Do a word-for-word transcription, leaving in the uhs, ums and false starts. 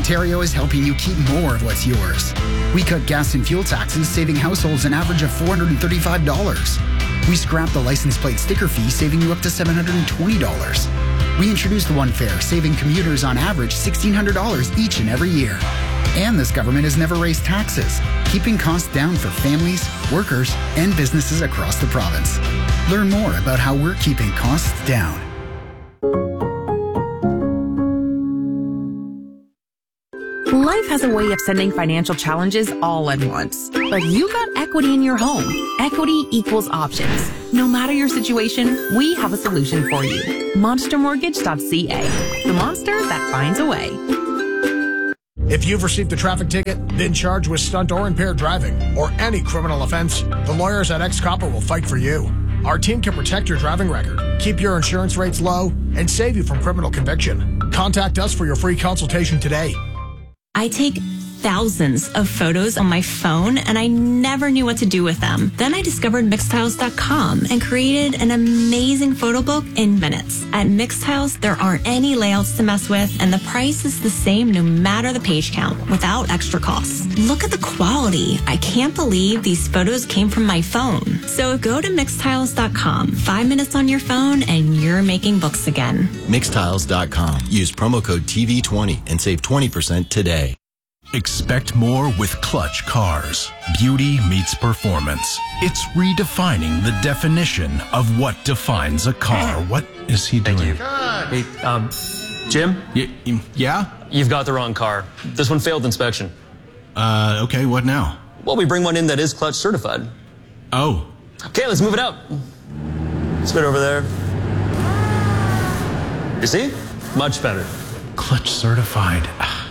Ontario is helping you keep more of what's yours. We cut gas and fuel taxes, saving households an average of four hundred thirty-five dollars. We scrapped the license plate sticker fee, saving you up to seven hundred twenty dollars. We introduced the One Fare, saving commuters on average one thousand six hundred dollars each and every year. And this government has never raised taxes, keeping costs down for families, workers, and businesses across the province. Learn more about how we're keeping costs down. Life has a way of sending financial challenges all at once. But you got equity in your home. Equity equals options. No matter your situation, we have a solution for you. monster mortgage dot c a. The monster that finds a way. If you've received a traffic ticket, been charged with stunt or impaired driving, or any criminal offense, the lawyers at X-Copper will fight for you. Our team can protect your driving record, keep your insurance rates low, and save you from criminal conviction. Contact us for your free consultation today. I take thousands of photos on my phone, and I never knew what to do with them. Then I discovered Mixtiles dot com and created an amazing photo book in minutes. At Mixtiles, there aren't any layouts to mess with, and the price is the same no matter the page count, without extra costs. Look at the quality. I can't believe these photos came from my phone. So go to Mixtiles dot com. Five minutes on your phone, and you're making books again. Mixtiles dot com. Use promo code T V twenty and save twenty percent today. Expect more with Clutch Cars. Beauty meets performance. It's redefining the definition of what defines a car. What is he doing? Thank you. Hey, um, Jim? Y- yeah? You've got the wrong car. This one failed inspection. Uh, okay, what now? Well, we bring one in that is Clutch certified. Oh. Okay, let's move it out. Spit over there. You see? Much better. Clutch certified.